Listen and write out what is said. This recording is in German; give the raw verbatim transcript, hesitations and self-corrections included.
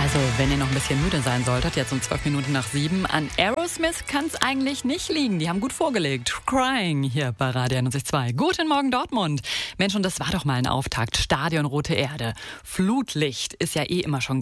Also, wenn ihr noch ein bisschen müde sein solltet, jetzt um zwölf Minuten nach sieben, an Aerosmith kann es eigentlich nicht liegen. Die haben gut vorgelegt. Crying hier bei Radio einundsechzig Komma zwei. Guten Morgen, Dortmund. Mensch, und das war doch mal ein Auftakt. Stadion Rote Erde. Flutlicht ist ja eh immer schon